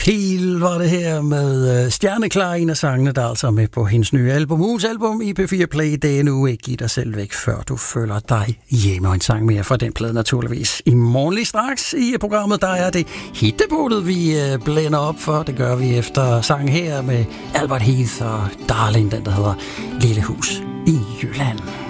Pil var det her med Stjerneklar, en af sangene, der altså er med på hendes nye album. Ugens album i P4 Play, det er nu ikke Giv dig selv væk, før du føler dig hjemme. Og en sang mere fra den plade naturligvis. I morgen lige straks i programmet, der er det hittebålet, vi blænder op for. Det gør vi efter sang her med Albert Heath og Darling, den der hedder Lille Hus i Jylland.